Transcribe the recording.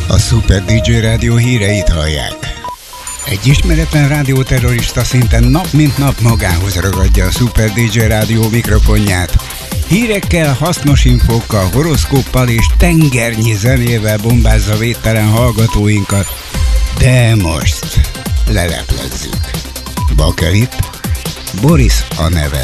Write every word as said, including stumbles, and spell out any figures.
A Super dé dzsé Rádió híreit hallják. Egy ismeretlen rádióterrorista szinte nap mint nap magához ragadja a Super dé dzsé Rádió mikrofonját. Hírekkel, hasznos infókkal, horoszkóppal és tengernyi zenével bombázza védtelen hallgatóinkat. De most leleplezzük. Bakelit, Boris a neve.